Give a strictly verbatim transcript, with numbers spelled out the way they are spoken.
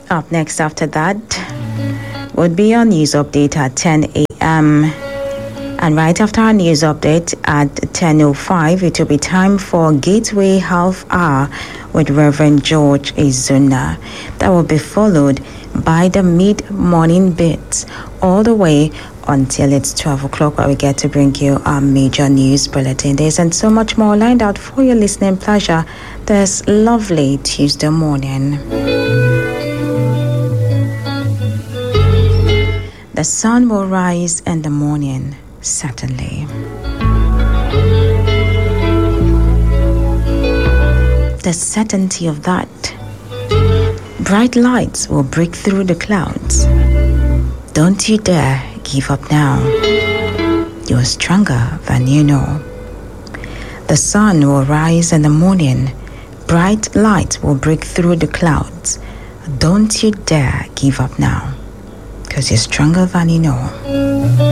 Up next after that would be our news update at ten a.m. And right after our news update at ten oh five, it will be time for Gateway Half Hour with Reverend George Izuna. That will be followed by the mid-morning bits all the way until it's twelve o'clock, where we get to bring you our major news bulletin. There's and so much more lined out for your listening pleasure this lovely Tuesday morning. The sun will rise in the morning, certainly. The certainty of that. Bright lights will break through the clouds. Don't you dare give up now. You're stronger than you know. The sun will rise in the morning. Bright light will break through the clouds. Don't you dare give up now, because you're stronger than you know.